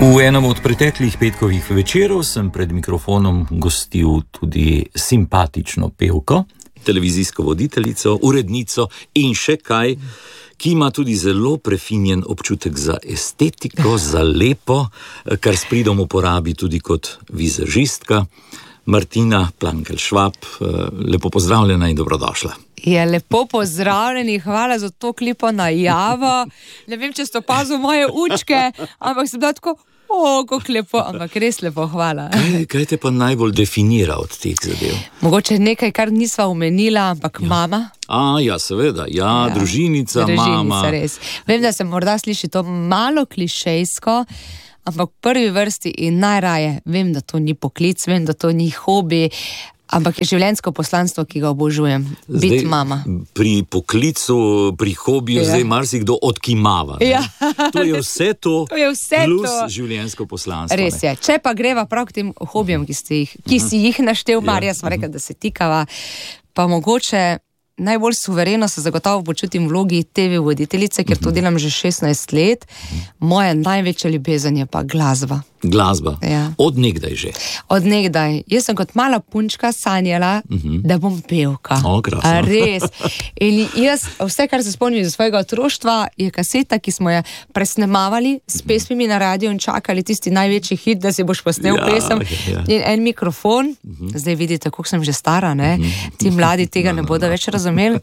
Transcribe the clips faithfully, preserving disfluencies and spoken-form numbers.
V enem od preteklih petkovih večerov sem pred mikrofonom gostil tudi simpatično pevko, televizijsko voditeljico, urednico in še kaj, ki ima tudi zelo prefinjen občutek za estetiko, za lepo, kar s pridom uporabi tudi kot vizažistka. Martina Plankelj-Švab, lepo pozdravljena in dobrodošla. Je lepo pozdravljeni, hvala za to klipo najavo. Ne vem, če ste opazili moje učke, ampak sem bila tako, o, kako lepo, ampak res lepo, hvala. Kaj, kaj te pa najbolj definira od teh zadev? Mogoče nekaj, kar nisva omenila, ampak ja. Mama. A, ja, seveda, ja, ja. Družinica, Družinica, mama. Res. Vem, da se morda sliši to malo klišejsko, ampak v prvi vrsti in najraje, vem, da to ni poklic, vem, da to ni hobi, ampak je življenjsko poslanstvo, ki ga obožujem. Biti mama. Pri poklicu, pri hobiju, ja. Zdaj marsikdo odkimava. Ja. To je vse to, to je vse plus to. Življenjsko poslanstvo. Res je. Če pa greva prav k tem hobijem, ki, ste jih, ki si jih naštel, ja. Marija, smo rekla, da se tikava, pa mogoče najbolj suvereno se zagotovo počutim v vlogi te ve voditeljice, ker to delam že šestnajst let. Moja največja ljubezen je pa glasba. Glasba? Ja. Od nekdaj že? Od nekdaj. Jaz sem kot mala punčka sanjala, uh-huh. da bom pevka. O, krasno. Res. In jaz, vse, kar se spomnim iz svojega otroštva, je kaseta, ki smo jo presnemavali s pesmimi na radio in čakali tisti največji hit, da si boš posnel ja, pesem. Ja. In en mikrofon. Uh-huh. Zdaj vidite, koliko sem že stara, ne? Uh-huh. Ti mladi tega no, ne bodo no, več razumeli.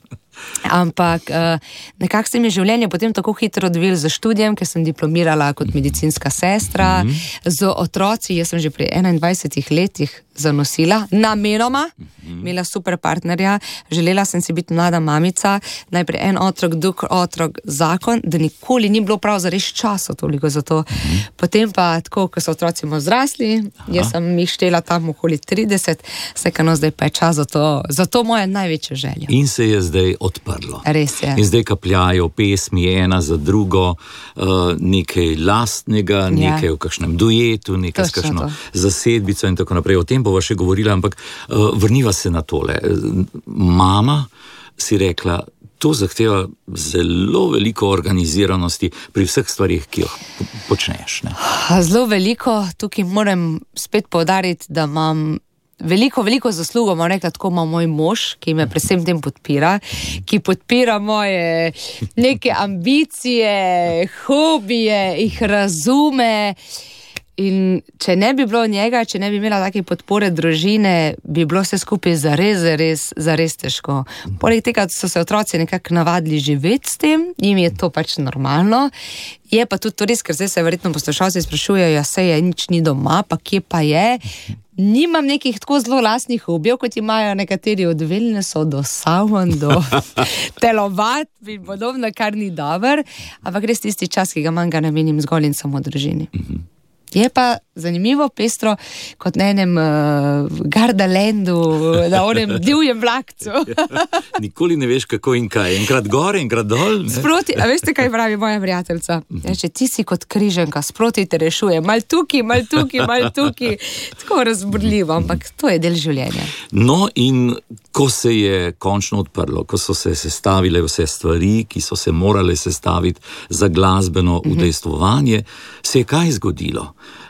Ampak uh, nekako se mi je življenje potem tako hitro odvilo za študijem, ker sem diplomirala kot medicinska sestra, mm-hmm. z otroci, jaz sem že pri enaindvajsetih letih zanosila, namenoma, mm-hmm. imela super partnerja, želela sem si biti mlada mamica, najprej en otrok, drug otrok, zakon, da nikoli ni bilo prav zares časa toliko za to. Mm-hmm. Potem pa tako, ko so otroci mu zrasli, Aha. jaz sem jih štela tam okoli trideset, vsekano zdaj pa je čas za to, za to moja največja želja. In se je zdaj odprlo. Res je. In zdaj kapljajo pesmi ena za drugo, uh, nekaj lastnega, ja. Nekaj v kakšnem duetu, nekaj s kakšno zasedbico in tako naprej. O tem bova še govorila, ampak uh, vrniva se na tole. Mama si rekla, to zahteva zelo veliko organiziranosti pri vseh stvarih, ki jo počneš. Ne? Zelo veliko, tukaj moram spet poudariti, da imam Veliko, veliko zaslugo, moram rekla, tako ima moj mož, ki me predvsem tem podpira, ki podpira moje neke ambicije, hobije, jih razume. In če ne bi bilo njega, če ne bi imela take podpore družine, bi bilo vse skupaj zares, zares, zares težko. Poleg tega so se otroci nekako navadili živeti s tem, jim je to pač normalno. Je pa tudi to res, ker zdaj se verjetno poslušalci sprašujejo, ja se je, nič ni doma, pa kje pa je. Nimam nekih tako zelo lastnih hobijev, kot imajo nekateri od wellnessov do saun, do telovat in podobno, kar ni dober, ampak res tisti čas, ki ga manj ga namenim zgolj in samo družini. Mm-hmm. Je pa zanimivo pestro kot na enem uh, Gardalandu, na onem divjem vlakcu. Nikoli ne veš, kako in kaj. Enkrat gore, enkrat dol. Sproti, a veste, kaj pravi moja prijateljica? Reče, ti si kot križanka, sproti te rešuje. Mal tukaj, mal tukaj, mal tukaj. Tako razburljivo, ampak to je del življenja. No in ko se je končno odprlo, ko so se sestavile vse stvari, ki so se morale sestaviti za glasbeno udejstvovanje, se je kaj zgodilo?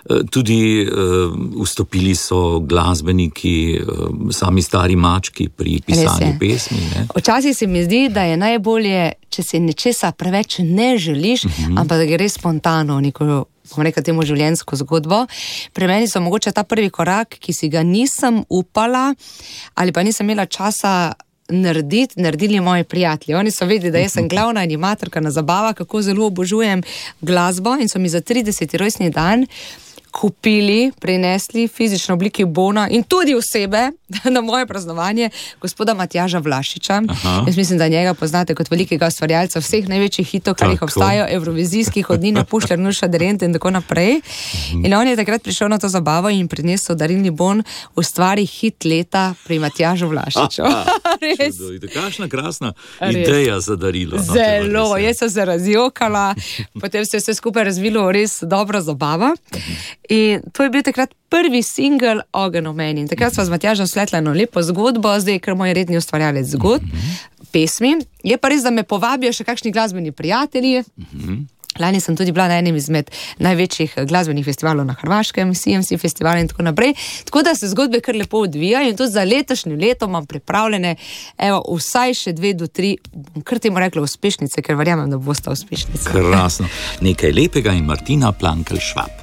Tudi uh, vstopili so glasbeniki, uh, sami stari mački pri pisanju pesmi. Ne? Včasih se mi zdi, da je najbolje, če se nečesa preveč ne želiš, uh-huh. ampak da gre spontano neko, bom rekel, temu življenjsko zgodbo. Pri meni so mogoče ta prvi korak, ki si ga nisem upala ali pa nisem imela časa narediti, naredili moji prijatelji. Oni so vedeli, da jaz sem glavna animatorka na zabava, kako zelo obožujem glasbo in so mi za trideseti rojstni dan kupili, prinesli fizično obliki bona in tudi osebe na moje praznovanje gospoda Matjaža Vlašiča. Aha. Jaz mislim, da njega poznate kot velikega ustvarjalca vseh največjih hitov, kar jih obstajajo, evrovizijskih, od Nine Pušljar, Nuša Derent in tako naprej. Mhm. In on je takrat prišel na to zabavo in prinesel darilni bon ustvari hit leta pri Matjažu Vlašiču. Res. Kakšna krasna Res. Ideja za darilo. No, Zelo, jaz sem se razjokala, potem se je vse skupaj razvilo res dobra zabava. In to je bil takrat prvi singel Ogenj v meni. In takrat sva z Matjažem svetla eno lepo zgodbo, zdaj je kar moj redni ustvarjalec zgodb, pesmi. Je pa res, da me povabijo še kakšni glasbeni prijatelji, Lani sem tudi bila na enem izmed največjih glasbenih festivalov na Hrvaškem, C M C festival in tako naprej. Tako da se zgodbe kar lepo odvijajo in tudi za letošnje leto imam pripravljene, evo, vsaj še dve do tri, bom kar temu rekla, uspešnice, ker verjamem, da bosta uspešnice. Krasno. Nekaj lepega in Martina Plankelj-Švab.